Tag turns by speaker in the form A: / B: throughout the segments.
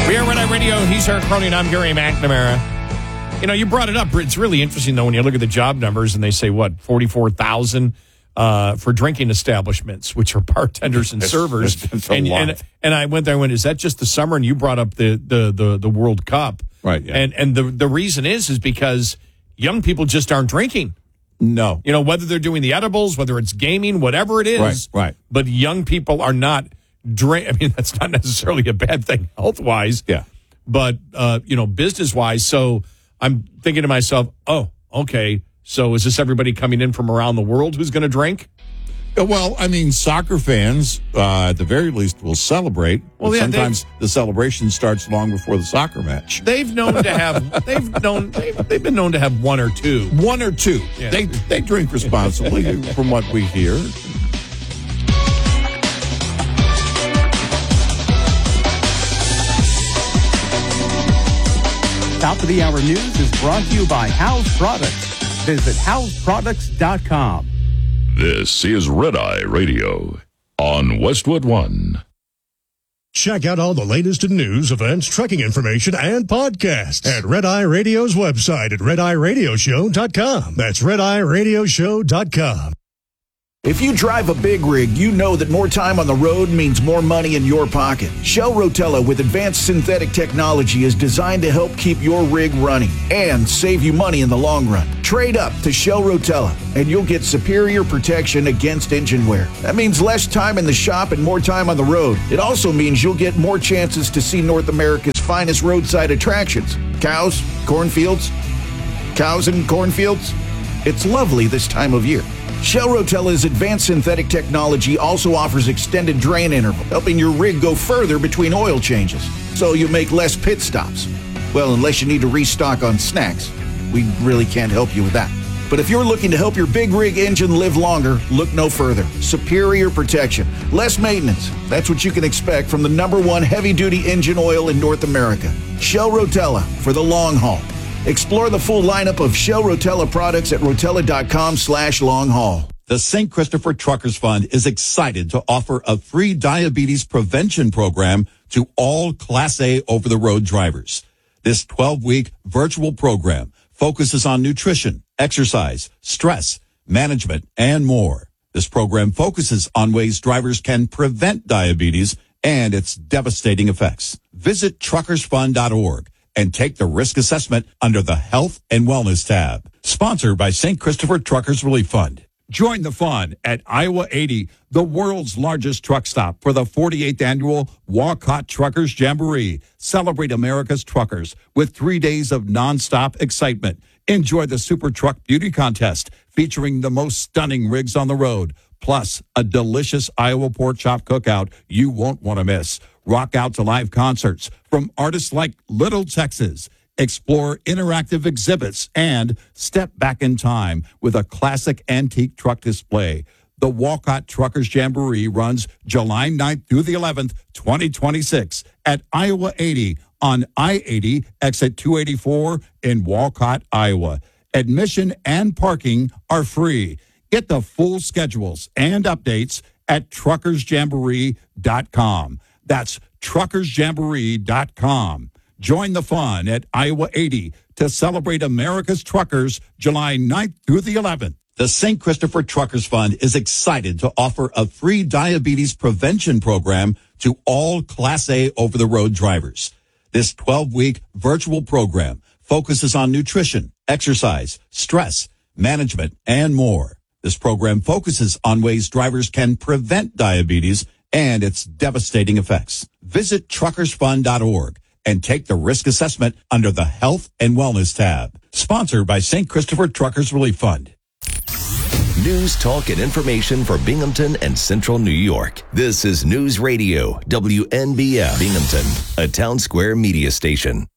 A: We are Red Eye Radio. He's Eric Cronin. I'm Gary McNamara. You know, you brought it up. It's really interesting, though, when you look at the job numbers and they say, 44,000 for drinking establishments, which are bartenders and servers.
B: That's a lot.
A: And I went there and went, is that just the summer? And you brought up the World Cup.
B: Right, yeah.
A: And the reason is because young people just aren't drinking.
B: No.
A: You know, whether they're doing the edibles, whether it's gaming, whatever it is.
B: Right.
A: But young people are not drink. I mean, that's not necessarily a bad thing health-wise.
B: Yeah.
A: But, business-wise. So I'm thinking to myself, oh, okay, so is this everybody coming in from around the world who's going to drink?
B: Well, I mean, soccer fans, at the very least, will celebrate.
A: Well,
B: But
A: yeah,
B: sometimes the celebration starts long before the soccer match.
A: They've known to have, they've been known to have one or two.
B: One or two.
A: Yeah.
B: They drink responsibly, from what we hear.
C: Top of the hour news is brought to you by House Products. Visit houseproducts.com.
D: This is Red Eye Radio on Westwood One.
E: Check out all the latest in news, events, trekking information, and podcasts at Red Eye Radio's website at redeyeradioshow.com. That's redeyeradioshow.com.
F: If you drive a big rig, you know that more time on the road means more money in your pocket. Shell Rotella with advanced synthetic technology is designed to help keep your rig running and save you money in the long run. Trade up to Shell Rotella and you'll get superior protection against engine wear. That means less time in the shop and more time on the road. It also means you'll get more chances to see North America's finest roadside attractions. Cows, cornfields, cows and cornfields. It's lovely this time of year. Shell Rotella's advanced synthetic technology also offers extended drain interval, helping your rig go further between oil changes, so you make less pit stops. Well, unless you need to restock on snacks. We really can't help you with that. But if you're looking to help your big rig engine live longer, look no further. Superior protection, less maintenance. That's what you can expect from the #1 heavy-duty engine oil in North America. Shell Rotella for the long haul. Explore the full lineup of Shell Rotella products at rotella.com/long haul.
G: The St. Christopher Truckers Fund is excited to offer a free diabetes prevention program to all Class A over-the-road drivers. This 12-week virtual program focuses on nutrition, exercise, stress, management, and more. This program focuses on ways drivers can prevent diabetes and its devastating effects. Visit truckersfund.org and take the risk assessment under the Health and Wellness tab. Sponsored by St. Christopher Truckers Relief Fund. Join the fun at Iowa 80, the world's largest truck stop, for the 48th annual Walcott Truckers Jamboree. Celebrate America's truckers with 3 days of nonstop excitement. Enjoy the Super Truck Beauty Contest featuring the most stunning rigs on the road, plus a delicious Iowa pork chop cookout you won't want to miss. Rock out to live concerts from artists like Little Texas. Explore interactive exhibits and step back in time with a classic antique truck display. The Walcott Truckers Jamboree runs July 9th through the 11th, 2026 at Iowa 80 on I-80 exit 284 in Walcott, Iowa. Admission and parking are free. Get the full schedules and updates at truckersjamboree.com. That's truckersjamboree.com. Join the fun at Iowa 80 to celebrate America's truckers July 9th through the 11th. The St. Christopher Truckers Fund is excited to offer a free diabetes prevention program to all Class A over-the-road drivers. This 12-week virtual program focuses on nutrition, exercise, stress, management, and more. This program focuses on ways drivers can prevent diabetes and its devastating effects. Visit truckersfund.org and take the risk assessment under the Health and Wellness tab. Sponsored by St. Christopher Truckers Relief Fund.
H: News, talk, and information for Binghamton and Central New York. This is News Radio, WNBF Binghamton, a Town Square media station.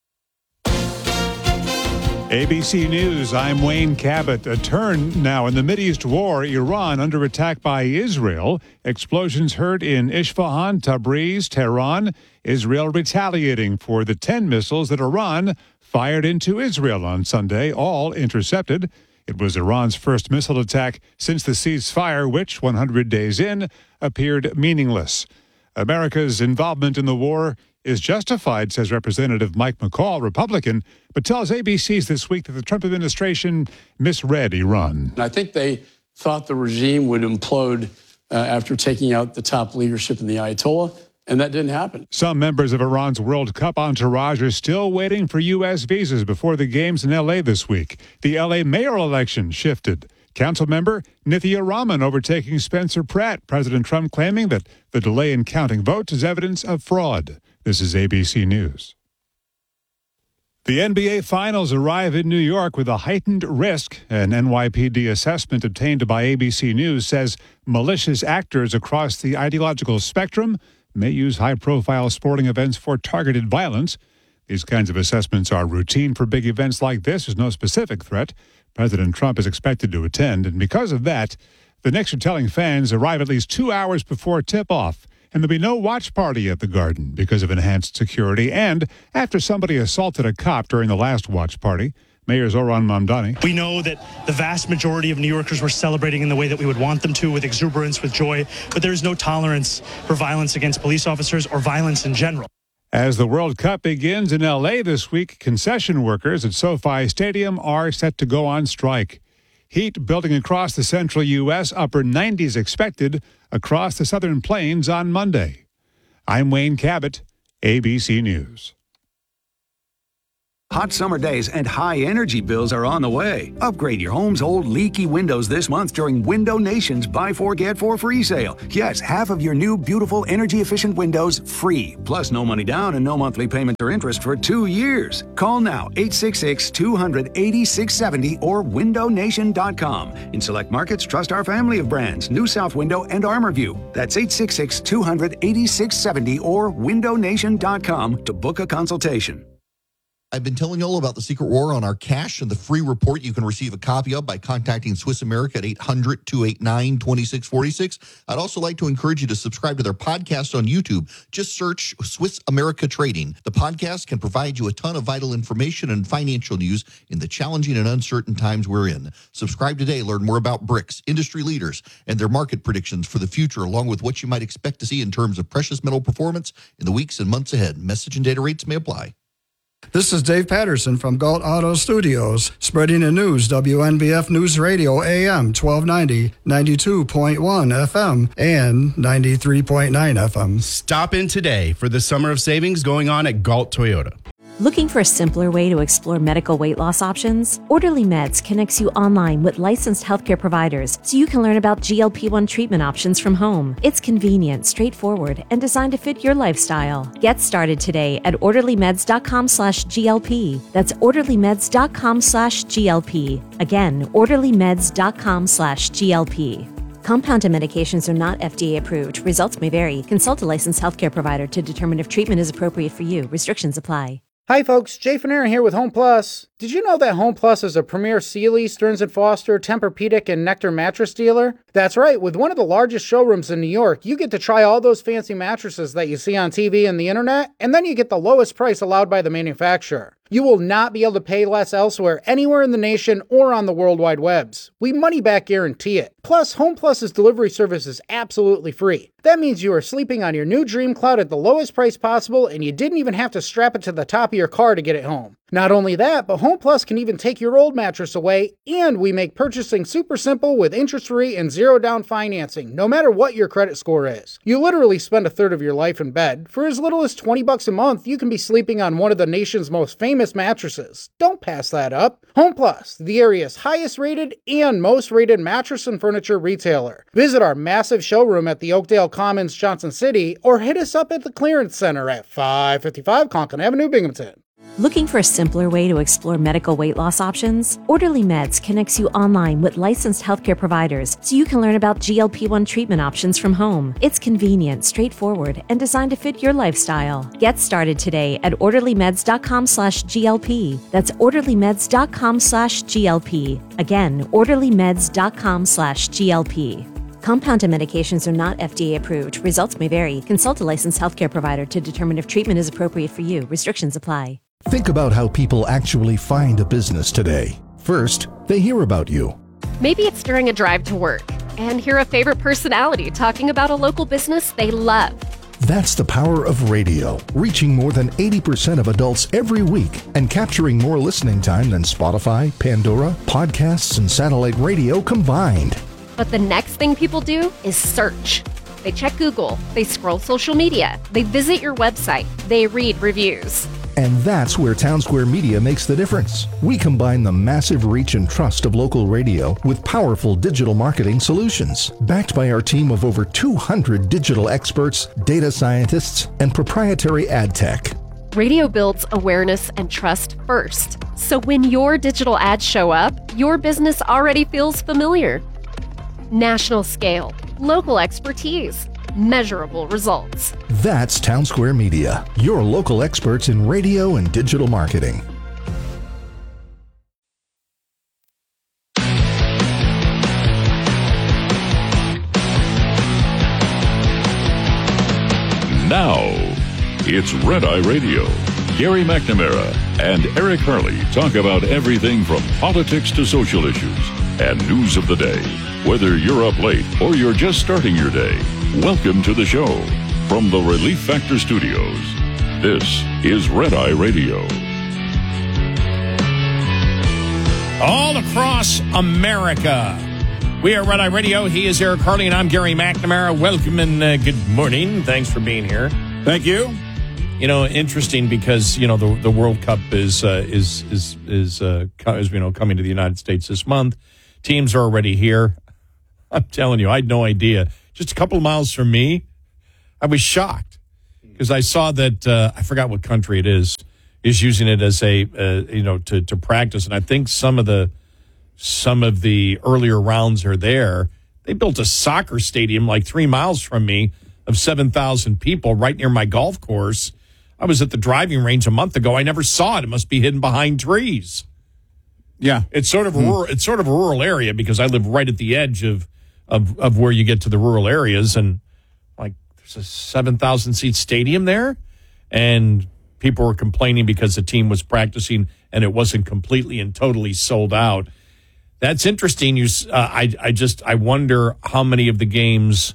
I: ABC News, I'm Wayne Cabot. A turn now in the Mideast war. Iran under attack by Israel. Explosions heard in Isfahan, Tabriz, Tehran. Israel retaliating for the 10 missiles that Iran fired into Israel on Sunday, all intercepted. It was Iran's first missile attack since the ceasefire, which, 100 days in, appeared meaningless. America's involvement in the war is justified, says Representative Mike McCall, Republican, but tells ABC's This Week that the Trump administration misread Iran.
J: I think they thought the regime would implode after taking out the top leadership in the Ayatollah, and that didn't happen.
I: Some members of Iran's World Cup entourage are still waiting for U.S. visas before the games in L.A. this week. The L.A. mayoral election shifted. Council member Nithya Raman overtaking Spencer Pratt. President Trump claiming that the delay in counting votes is evidence of fraud. This is ABC News. The NBA Finals arrive in New York with a heightened risk. An NYPD assessment obtained by ABC News says malicious actors across the ideological spectrum may use high-profile sporting events for targeted violence. These kinds of assessments are routine for big events like this. There's no specific threat. President Trump is expected to attend, and because of that, the Knicks are telling fans arrive at least 2 hours before tip-off. And there'll be no watch party at the Garden because of enhanced security. And after somebody assaulted a cop during the last watch party, Mayor Zoran Mamdani.
K: We know that the vast majority of New Yorkers were celebrating in the way that we would want them to, with exuberance, with joy. But there is no tolerance for violence against police officers or violence in general.
I: As the World Cup begins in L.A. this week, concession workers at SoFi Stadium are set to go on strike. Heat building across the central U.S., upper 90s expected across the southern plains on Monday. I'm Wayne Cabot, ABC News.
L: Hot summer days and high energy bills are on the way. Upgrade your home's old leaky windows this month during Window Nation's Buy 4 Get 4 free sale. Yes, half of your new beautiful energy efficient windows free. Plus no money down and no monthly payment or interest for 2 years. Call now 866-200-8670 or windownation.com. In select markets, trust our family of brands, New South Window and ArmorView. That's 866-200-8670 or windownation.com to book a consultation.
M: I've been telling you all about the Secret War on our cash and the free report you can receive a copy of by contacting Swiss America at 800-289-2646. I'd also like to encourage you to subscribe to their podcast on YouTube. Just search Swiss America Trading. The podcast can provide you a ton of vital information and financial news in the challenging and uncertain times we're in. Subscribe today. Learn more about BRICS, industry leaders, and their market predictions for the future, along with what you might expect to see in terms of precious metal performance in the weeks and months ahead. Message and data rates may apply.
N: This is Dave Patterson from Galt Auto Studios, spreading the news, WNBF News Radio, AM 1290, 92.1 FM, and 93.9 FM.
O: Stop in today for the summer of savings going on at Galt Toyota.
P: Looking for a simpler way to explore medical weight loss options? Orderly Meds connects you online with licensed healthcare providers so you can learn about GLP-1 treatment options from home. It's convenient, straightforward, and designed to fit your lifestyle. Get started today at orderlymeds.com/GLP. That's orderlymeds.com/GLP. Again, orderlymeds.com/GLP. Compounded medications are not FDA approved. Results may vary. Consult a licensed healthcare provider to determine if treatment is appropriate for you. Restrictions apply.
Q: Hi folks, Jay Fanera here with Home Plus. Did you know that Home Plus is a premier Sealy, Stearns & Foster, Tempur-Pedic, and Nectar mattress dealer? That's right, with one of the largest showrooms in New York, you get to try all those fancy mattresses that you see on TV and the internet, and then you get the lowest price allowed by the manufacturer. You will not be able to pay less elsewhere, anywhere in the nation or on the World Wide Webs. We money back guarantee it. Plus, Home Plus's delivery service is absolutely free. That means you are sleeping on your new Dream Cloud at the lowest price possible, and you didn't even have to strap it to the top of your car to get it home. Not only that, but Home Plus can even take your old mattress away, and we make purchasing super simple with interest-free and zero-down financing, no matter what your credit score is. You literally spend a third of your life in bed. For as little as $20 a month, you can be sleeping on one of the nation's most famous mattresses. Don't pass that up. Home Plus, the area's highest-rated and most-rated mattress and furniture retailer. Visit our massive showroom at the Oakdale Commons, Johnson City, or hit us up at the Clearance Center at 555 Conklin Avenue, Binghamton.
P: Looking for a simpler way to explore medical weight loss options? Orderly Meds connects you online with licensed healthcare providers so you can learn about GLP-1 treatment options from home. It's convenient, straightforward, and designed to fit your lifestyle. Get started today at orderlymeds.com/GLP. That's orderlymeds.com/GLP. Again, orderlymeds.com/GLP. Compounded medications are not FDA approved. Results may vary. Consult a licensed healthcare provider to determine if treatment is appropriate for you. Restrictions apply.
R: Think about how people actually find a business today. First, they hear about you.
S: Maybe it's during a drive to work and hear a favorite personality talking about a local business they love.
R: That's the power of radio, reaching more than 80% of adults every week and capturing more listening time than Spotify, Pandora, podcasts, and satellite radio combined.
S: But the next thing people do is search. They check Google, they scroll social media, they visit your website, they read reviews.
R: And that's where Town Square Media makes the difference. We combine the massive reach and trust of local radio with powerful digital marketing solutions, backed by our team of over 200 digital experts, data scientists, and proprietary ad tech.
S: Radio builds awareness and trust first. So when your digital ads show up, your business already feels familiar. National scale, local expertise, measurable results.
R: That's Town Square Media, your local experts in radio and digital marketing.
D: Now, it's Red Eye Radio. Gary McNamara and Eric Harley talk about everything from politics to social issues and news of the day. Whether you're up late or you're just starting your day, welcome to the show. From the Relief Factor Studios, this is Red Eye Radio.
A: All across America, we are Red Eye Radio. He is Eric Harley, and I'm Gary McNamara. Welcome and good morning. Thanks for being here.
B: Thank you.
A: You know, interesting because the World Cup is coming to the United States this month. Teams are already here. I'm telling you, I had no idea. Just a couple of miles from me, I was shocked because I saw that I forgot what country it is using it as a to practice, and I think some of the earlier rounds are there. They built a soccer stadium like 3 miles from me of 7,000 people right near my golf course. I was at the driving range a month ago. I never saw it. It must be hidden behind trees.
B: Yeah,
A: it's sort of rural. It's sort of a rural area because I live right at the edge of where you get to the rural areas, and like there's a 7,000 seat stadium there, and people were complaining because the team was practicing and it wasn't completely and totally sold out. That's interesting. I wonder how many of the games,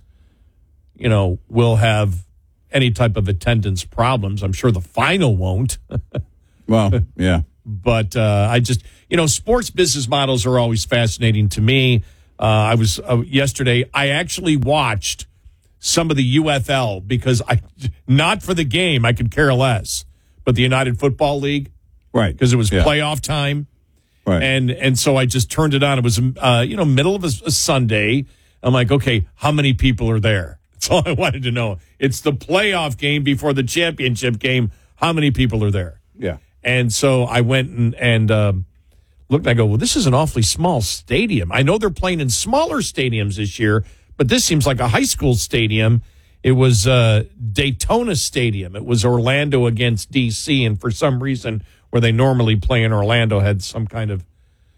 A: will have any type of attendance problems. I'm sure the final won't.
B: Well, yeah.
A: But sports business models are always fascinating to me. I was yesterday, I actually watched some of the UFL because not for the game, I could care less, but the United Football League.
B: Right.
A: Because it was playoff time.
B: Right.
A: And so I just turned it on. It was, middle of a Sunday. I'm like, okay, how many people are there? That's all I wanted to know. It's the playoff game before the championship game. How many people are there?
B: Yeah.
A: And so I went and looked, and I go, well, this is an awfully small stadium. I know they're playing in smaller stadiums this year, but this seems like a high school stadium. It was Daytona Stadium. It was Orlando against D.C., and for some reason, where they normally play in Orlando, had some kind of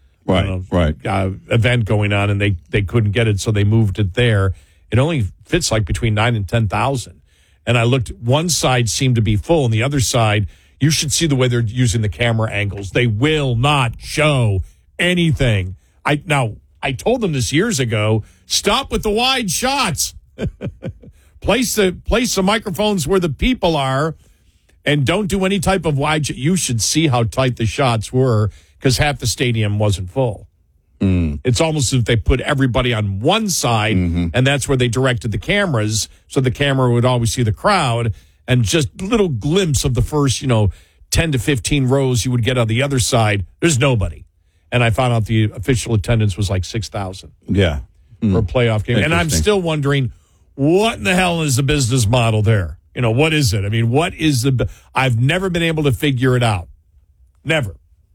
A: event going on, and they couldn't get it, so they moved it there. It only fits like between 9,000 and 10,000. And I looked, one side seemed to be full, and the other side, you should see the way they're using the camera angles. They will not show anything. I told them this years ago, stop with the wide shots. Place the microphones where the people are, and don't do any type of wide. You should see how tight the shots were because half the stadium wasn't full. It's almost as if they put everybody on one side, and that's where they directed the cameras, so the camera would always see the crowd, and just little glimpse of the first, 10 to 15 rows you would get on the other side. There's nobody. And I found out the official attendance was like 6,000.
B: Yeah.
A: For a playoff game. And I'm still wondering, what in the hell is the business model there? What is it? I mean, I've never been able to figure it out. Never.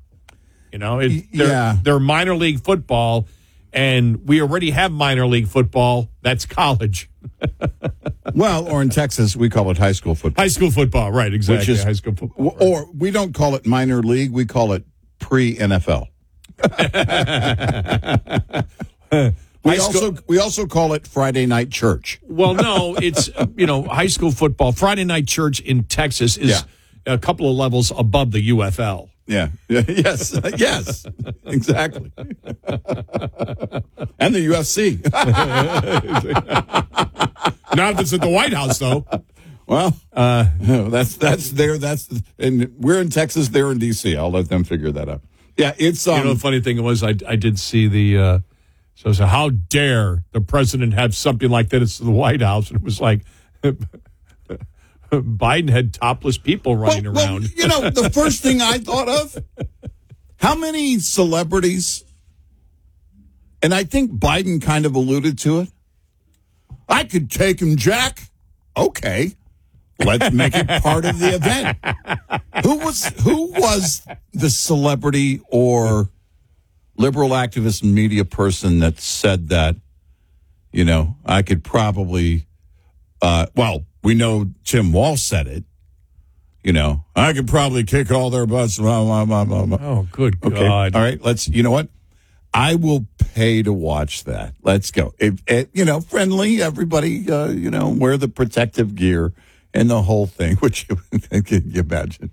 A: They're minor league football, and we already have minor league football. That's college.
B: Well, or in Texas, we call it high school football.
A: High school football, right, exactly.
B: Which is,
A: high school football.
B: Right. Or we don't call it minor league, we call it pre-NFL. We also call it Friday night church.
A: Well, no, it's, high school football. Friday night church in Texas is a couple of levels above the UFL.
B: Yeah. Yes. Yes. Exactly. And the UFC.
A: Not if it's at the White House, though.
B: Well, that's there. And we're in Texas. They're in D.C. I'll let them figure that out. Yeah, it's.
A: The funny thing was, I did see the. So how dare the president have something like that? It's the White House, and it was like Biden had topless people running around.
B: Well, the first thing I thought of, how many celebrities, and I think Biden kind of alluded to it. I could take him, Jack. Okay. Let's make it part of the event. Who was the celebrity or liberal activist and media person that said that, I could probably, we know Tim Walsh said it, I could probably kick all their butts.
A: Oh, good God.
B: Okay. All right, you know what? I will pay to watch that. Let's go. Friendly, everybody, wear the protective gear and the whole thing, which can you imagine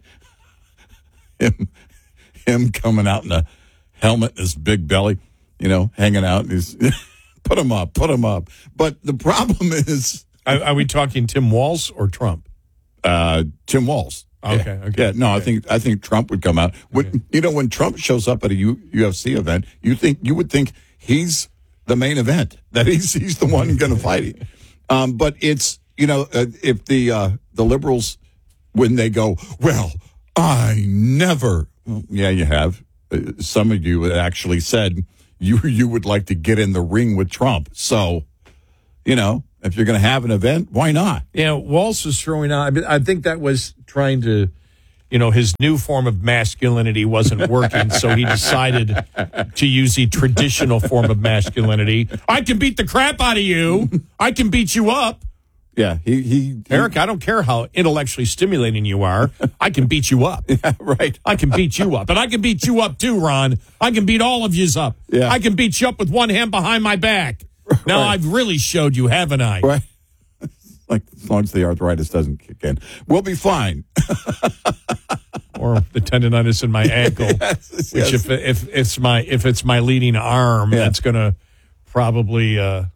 B: him coming out in a helmet, his big belly, hanging out. And he's put him up. But the problem is,
A: are we talking Tim Walz or Trump?
B: Tim Walz.
A: Okay.
B: Yeah. No, okay. I think Trump would come out. When Trump shows up at a UFC event, you would think he's the main event, that he's the one going to fight him. But it's if the liberals, when they go, well, I never. Well, yeah, you have. Some of you actually said you would like to get in the ring with Trump. So, if you're going to have an event, why not?
A: Yeah, Walz was throwing out. I think that was trying to, his new form of masculinity wasn't working, so he decided to use the traditional form of masculinity. I can beat the crap out of you. I can beat you up.
B: Yeah,
A: Eric, I don't care how intellectually stimulating you are. I can beat you up.
B: Yeah, right.
A: I can beat you up. And I can beat you up too, Ron. I can beat all of yous up.
B: Yeah.
A: I can beat you up with one hand behind my back. Now, I've really showed you, haven't I?
B: Right. Like, as long as the arthritis doesn't kick in, we'll be fine.
A: Or the tendonitis in my ankle,
B: yes.
A: Which if it's my leading arm, that's going to probably...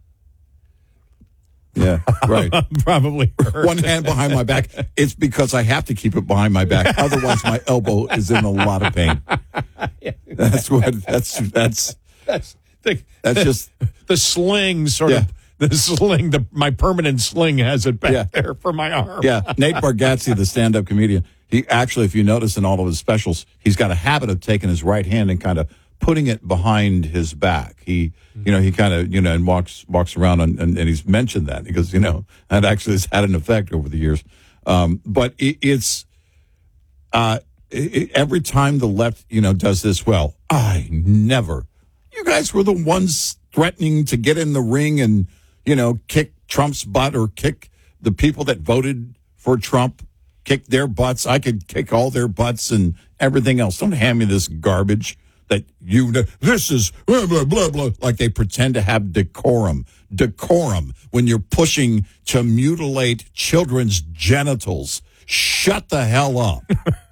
B: Yeah, right.
A: Probably hurt.
B: One hand behind my back. It's because I have to keep it behind my back. Otherwise, my elbow is in a lot of pain. That's just
A: the sling my permanent sling has it back there for my arm.
B: Yeah, Nate Bargatze, the stand-up comedian, he actually, if you notice in all of his specials, he's got a habit of taking his right hand and kind of putting it behind his back. He kind of, and walks around and he's mentioned that. He goes, that actually has had an effect over the years. But it's every time the left, does this, well, I never. You guys were the ones threatening to get in the ring and, kick Trump's butt or kick the people that voted for Trump, kick their butts. I could kick all their butts and everything else. Don't hand me this garbage that this is blah, blah, blah, blah. Like they pretend to have decorum when you're pushing to mutilate children's genitals. Shut the hell up.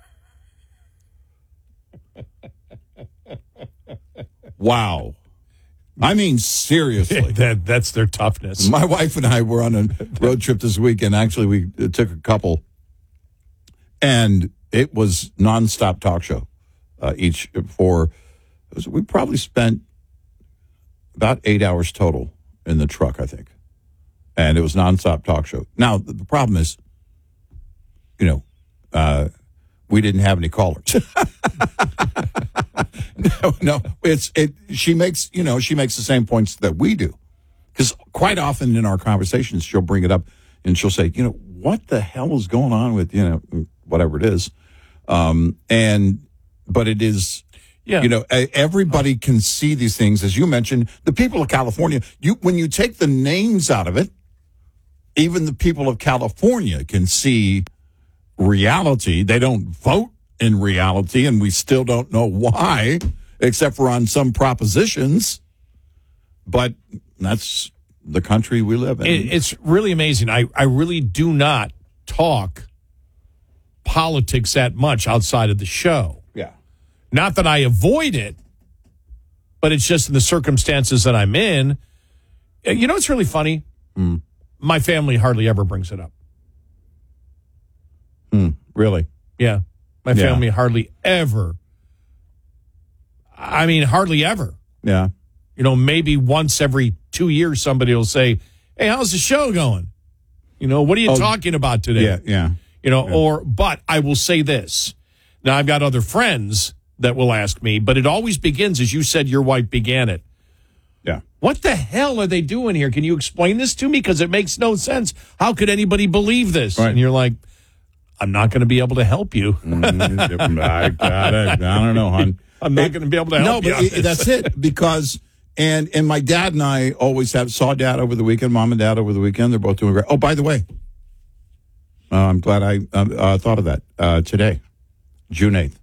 B: Wow. I mean, seriously.
A: That's their toughness.
B: My wife and I were on a road trip this week, and actually we took a couple, and it was nonstop talk show. We probably spent about 8 hours total in the truck, I think. And it was nonstop talk show. Now, the problem is, we didn't have any callers. No, she makes the same points that we do. Because quite often in our conversations, she'll bring it up and she'll say, what the hell is going on with, whatever it is. But it is, everybody can see these things. As you mentioned, the people of California, when you take the names out of it, even the people of California can see reality. They don't vote in reality, and we still don't know why, except for on some propositions. But that's the country we live in.
A: It's really amazing. I really do not talk politics that much outside of the show.
B: Yeah.
A: Not that I avoid it, but it's just in the circumstances that I'm in. It's really funny. My family hardly ever brings it up.
B: Really?
A: Yeah. My
B: Yeah.
A: family hardly ever.
B: Yeah.
A: You know, maybe once every 2 years somebody will say, "Hey, how's the show going? You know, what are you talking about today?"
B: Yeah, yeah.
A: You know, but I will say this. Now, I've got other friends that will ask me, but it always begins, as you said, your wife began it.
B: Yeah.
A: What the hell are they doing here? Can you explain this to me? Because it makes no sense. How could anybody believe this?
B: Right.
A: And you're like, I'm not going to be able to help you.
B: I don't know, hon.
A: I'm not going to be able to help you.
B: No, but that's it. Because and my dad and I always saw Dad over the weekend, Mom and Dad over the weekend. They're both doing great. Oh, by the way, I'm glad I thought of that today, June 8th.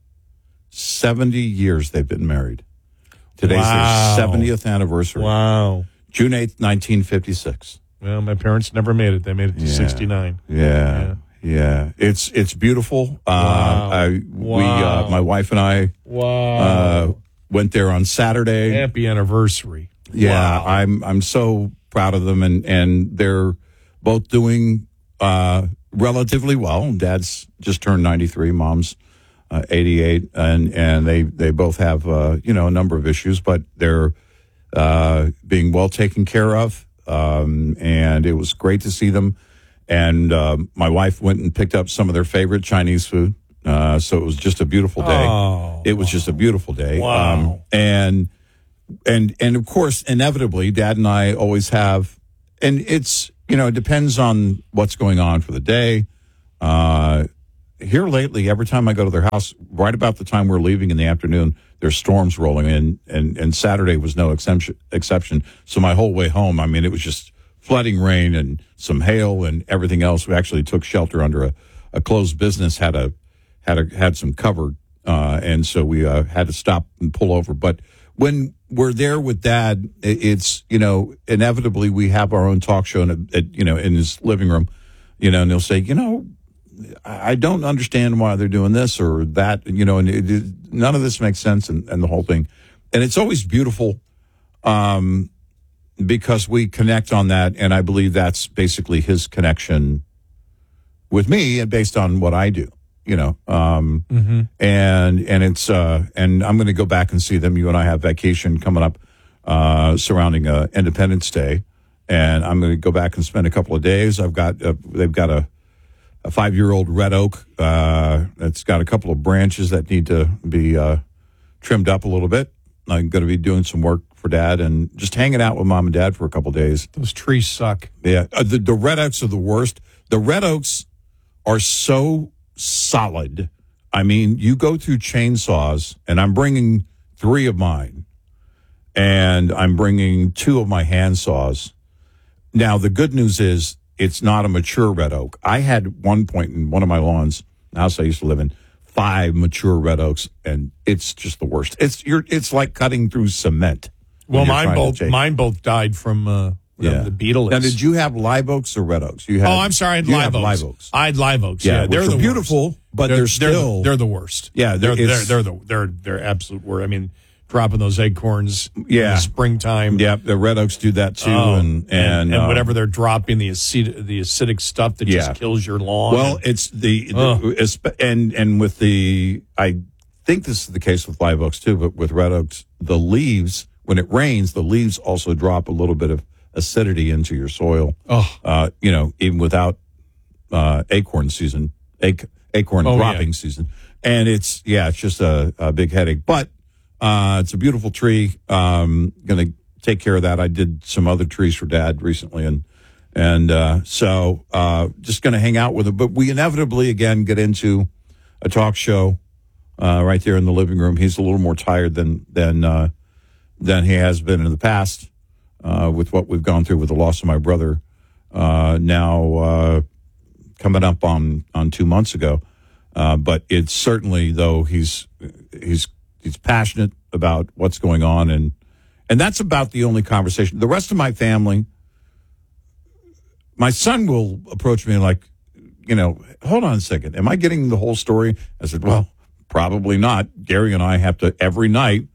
B: 70 years they've been married. Today's their 70th anniversary.
A: Wow.
B: June 8th, 1956.
A: Well, my parents never made it. They made it to 69.
B: Yeah. It's beautiful.
A: Wow.
B: My wife and I went there on Saturday.
A: Happy anniversary.
B: Yeah,
A: Wow.
B: I'm so proud of them, and they're both doing relatively well. Dad's just turned 93. Mom's 88, and they both have a number of issues, but they're being well taken care of. And it was great to see them. And my wife went and picked up some of their favorite Chinese food. So it was just a beautiful day.
A: Oh,
B: it was just a beautiful day.
A: Wow.
B: And of course, inevitably, Dad and I always have, and it's, it depends on what's going on for the day. Here lately, every time I go to their house, right about the time we're leaving in the afternoon, there's storms rolling in, and Saturday was no exception. So my whole way home, I mean, it was just flooding rain and some hail and everything else. We actually took shelter under a closed business, had some cover, and so we had to stop and pull over. But when we're there with Dad, it's inevitably we have our own talk show in his living room, and he'll say, I don't understand why they're doing this or that, and none of this makes sense, and the whole thing. And it's always beautiful because we connect on that, and I believe that's basically his connection with me, and based on what I do, and it's and I'm going to go back and see them. You and I have vacation coming up surrounding Independence Day, and I'm going to go back and spend a couple of days. They've got a 5-year-old red oak that's got a couple of branches that need to be trimmed up a little bit. I'm going to be doing some work for Dad and just hanging out with Mom and Dad for a couple of days.
A: Those trees suck.
B: Yeah, the red oaks are the worst. The red oaks are so solid. I mean, you go through chainsaws, and I'm bringing 3 of mine, and I'm bringing 2 of my hand saws. Now, the good news is, it's not a mature red oak. I had one point in one of my lawns, the house I used to live in, 5 mature red oaks, and it's just the worst. It's like cutting through cement.
A: Well, mine both died from the beetle.
B: Now, did you have live oaks or red oaks?
A: I'm sorry, I had live oaks. I had live oaks. Yeah,
B: they're the beautiful, worst. But they're still
A: they're the worst.
B: Yeah,
A: they're absolute worst. I mean, dropping those acorns in the springtime.
B: Yeah, the red oaks do that too, and
A: whatever they're dropping, the acidic stuff that just kills your lawn.
B: Well, it's and with I think this is the case with live oaks too, but with red oaks, the leaves, when it rains, the leaves also drop a little bit of acidity into your soil. Even without acorn season, acorn dropping season, and it's just a big headache, but. It's a beautiful tree. Going to take care of that. I did some other trees for Dad recently, and so just going to hang out with him. But we inevitably again get into a talk show right there in the living room. He's a little more tired than he has been in the past with what we've gone through with the loss of my brother. Now coming up on 2 months ago, but it's certainly though he's passionate about what's going on, and that's about the only conversation. The rest of my family, my son will approach me like, hold on a second, am I getting the whole story? I said, well, probably not. Gary and I have to every night,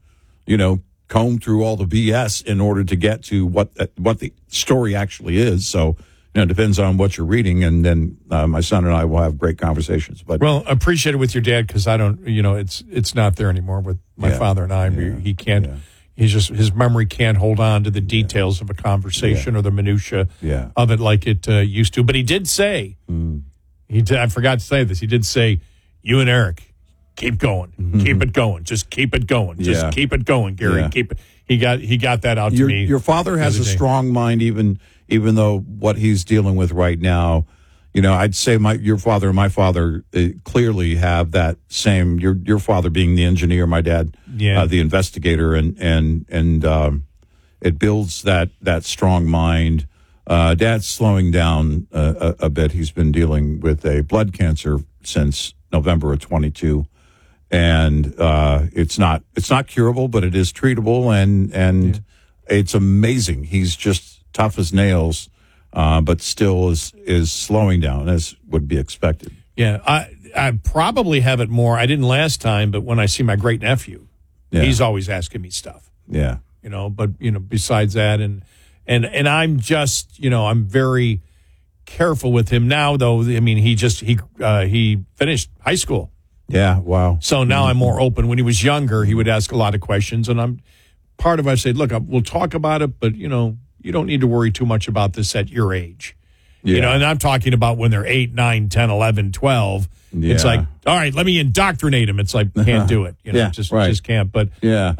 B: comb through all the BS in order to get to what the story actually is. So, You know, it depends on what you're reading, and then my son and I will have great conversations. But
A: well, appreciate it with your dad because I don't, it's not there anymore with my father and I. He can't. Yeah. His memory can't hold on to the details of a conversation or the minutia of it like it used to. But he did say, I forgot to say this. He did say, "You and Eric, keep going, keep it going, just keep it going, just keep it going, Gary, keep it." He got that out to me.
B: Your father has a strong mind, even though what he's dealing with right now. I'd say your father and my father clearly have that same. Your father being the engineer, my dad, the investigator, and it builds that strong mind. Dad's slowing down a bit. He's been dealing with a blood cancer since November of 22. And it's not curable, but it is treatable, and it's amazing. He's just tough as nails, but still is slowing down as would be expected.
A: Yeah, I probably have it more. I didn't last time, but when I see my great nephew, he's always asking me stuff.
B: Yeah,
A: but besides that, and I'm just I'm very careful with him now. Though I mean, he finished high school.
B: Yeah, wow.
A: So now I'm more open. When he was younger, he would ask a lot of questions, and I said, look, we'll talk about it, but, you don't need to worry too much about this at your age. Yeah. And I'm talking about when they're 8, 9, 10, 11, 12. Yeah. It's like, all right, let me indoctrinate him. It's like, can't do it. Just can't. But,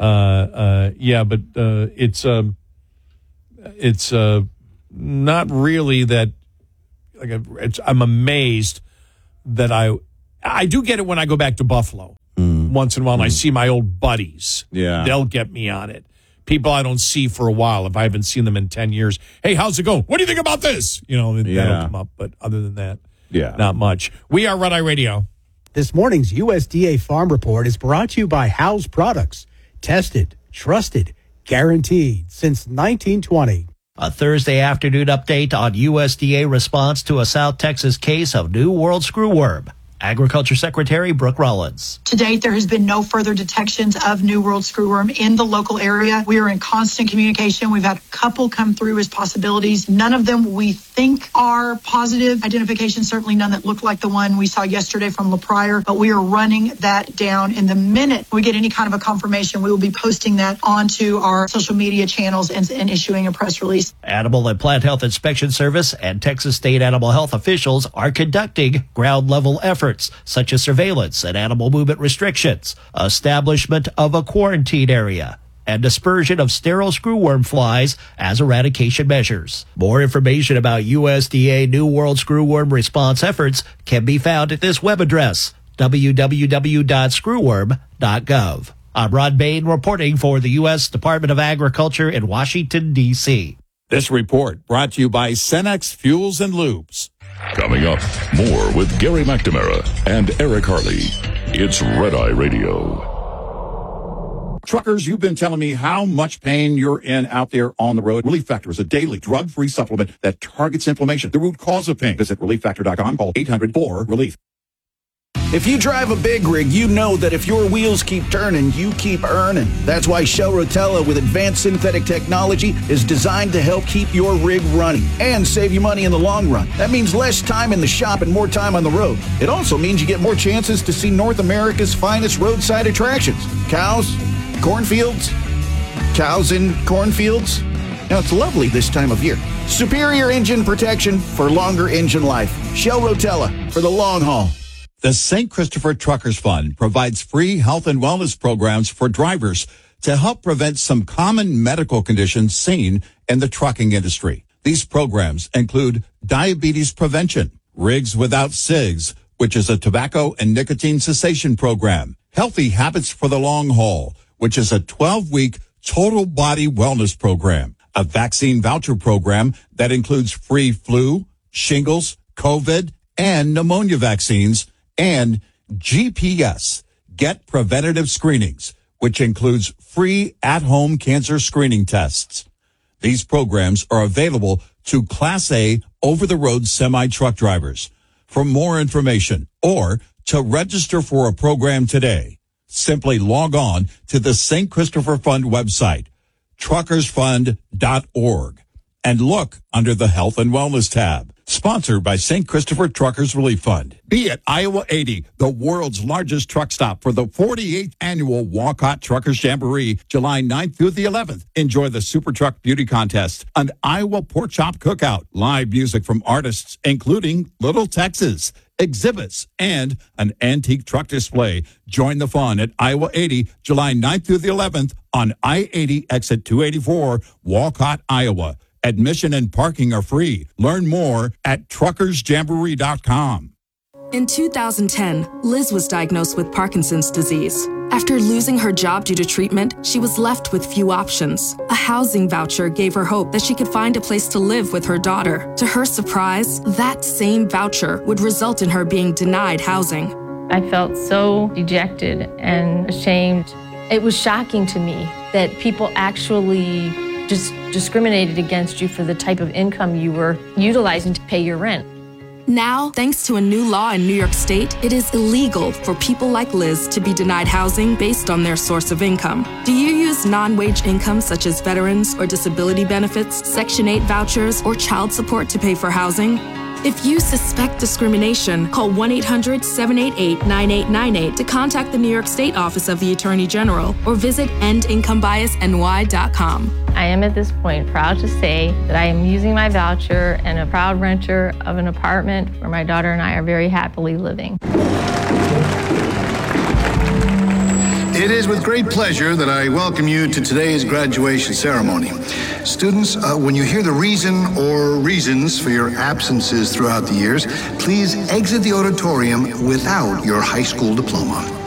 A: it's not really that, I'm amazed that I do get it when I go back to Buffalo once in a while and I see my old buddies.
B: Yeah.
A: They'll get me on it. People I don't see for a while, if I haven't seen them in 10 years. Hey, how's it going? What do you think about this? That'll come up. But other than that, not much. We are Red Eye Radio.
T: This morning's USDA Farm Report is brought to you by House Products. Tested, trusted, guaranteed since 1920.
U: A Thursday afternoon update on USDA response to a South Texas case of New World screwworm. Agriculture Secretary Brooke Rollins.
V: To date, there has been no further detections of New World screwworm in the local area. We are in constant communication. We've had a couple come through as possibilities. None of them we think are positive identifications, certainly none that look like the one we saw yesterday from La Pryor, but we are running that down. In the minute we get any kind of a confirmation, we will be posting that onto our social media channels and issuing a press release.
U: Animal and Plant Health Inspection Service and Texas State Animal Health officials are conducting ground-level efforts such as surveillance and animal movement restrictions, establishment of a quarantine area, and dispersion of sterile screwworm flies as eradication measures. More information about USDA New World screwworm response efforts can be found at this web address, www.screwworm.gov. I'm Rod Bain reporting for the U.S. Department of Agriculture in Washington, D.C.
B: This report brought to you by Cenex Fuels and Lubes.
D: Coming up, more with Gary McNamara and Eric Harley. It's Red Eye Radio.
B: Truckers, you've been telling me how much pain you're in out there on the road. Relief Factor is a daily drug-free supplement that targets inflammation, the root cause of pain. Visit ReliefFactor.com. Call 800-4-RELIEF.
F: If you drive a big rig, you know that if your wheels keep turning, you keep earning. That's why Shell Rotella with advanced synthetic technology is designed to help keep your rig running and save you money in the long run. That means less time in the shop and more time on the road. It also means you get more chances to see North America's finest roadside attractions. Cows, cornfields, cows in cornfields. Now, it's lovely this time of year. Superior engine protection for longer engine life. Shell Rotella for the long haul.
G: The St. Christopher Truckers Fund provides free health and wellness programs for drivers to help prevent some common medical conditions seen in the trucking industry. These programs include diabetes prevention, Rigs Without Cigs, which is a tobacco and nicotine cessation program, Healthy Habits for the Long Haul, which is a 12-week total body wellness program, a vaccine voucher program that includes free flu, shingles, COVID, and pneumonia vaccines, and GPS, Get Preventative Screenings, which includes free at-home cancer screening tests. These programs are available to Class A over-the-road semi-truck drivers. For more information or to register for a program today, simply log on to the St. Christopher Fund website, truckersfund.org. and look under the Health and Wellness tab. Sponsored by St. Christopher Truckers Relief Fund. Be at Iowa 80, the world's largest truck stop for the 48th annual Walcott Truckers Jamboree, July 9th through the 11th. Enjoy the Super Truck Beauty Contest, an Iowa Pork Chop Cookout, live music from artists including Little Texas, exhibits, and an antique truck display. Join the fun at Iowa 80, July 9th through the 11th on I-80 exit 284, Walcott, Iowa. Admission and parking are free. Learn more at truckersjamboree.com.
C: In 2010, Liz was diagnosed with Parkinson's disease. After losing her job due to treatment, she was left with few options. A housing voucher gave her hope that she could find a place to live with her daughter. To her surprise, that same voucher would result in her being denied housing.
E: I felt so dejected and ashamed. It was shocking to me that people actually just discriminated against you for the type of income you were utilizing to pay your rent.
C: Now, thanks to a new law in New York State, it is illegal for people like Liz to be denied housing based on their source of income. Do you use non-wage income such as veterans or disability benefits, Section 8 vouchers, or child support to pay for housing? If you suspect discrimination, call 1-800-788-9898 to contact the New York State Office of the Attorney General or visit endincomebiasny.com.
E: I am at this point proud to say that I am using my voucher and a proud renter of an apartment where my daughter and I are very happily living.
W: It is with great pleasure that I welcome you to today's graduation ceremony. Students, when you hear the reason or reasons for your absences throughout the years, please exit the auditorium without your high school diploma.